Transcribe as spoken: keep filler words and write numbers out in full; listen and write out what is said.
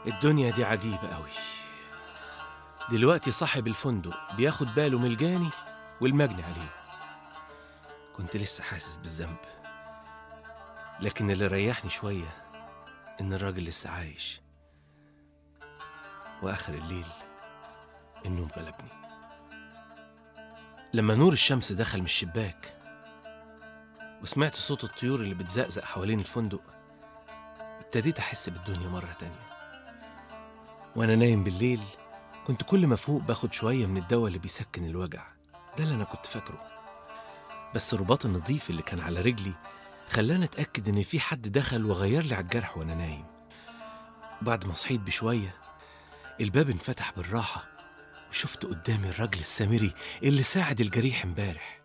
الدنيا دي عجيبة قوي. دلوقتي صاحب الفندق بياخد باله من الجاني والمجني عليه. كنت لسه حاسس بالذنب، لكن اللي ريحني شوية إن الراجل لسه عايش. وآخر الليل النوم غلبني. لما نور الشمس دخل من الشباك وسمعت صوت الطيور اللي بتزقزق حوالين الفندق، ابتديت أحس بالدنيا مرة تانية. وأنا نايم بالليل كنت كل ما فوق باخد شوية من الدواء اللي بيسكن الوجع، ده اللي أنا كنت فاكره. بس الرباط النظيف اللي كان على رجلي خلاني أتأكد إن في حد دخل وغير لي على الجرح وأنا نايم. وبعد ما صحيت بشوية الباب انفتح بالراحة، وشفت قدامي الراجل السامري اللي ساعد الجريح امبارح.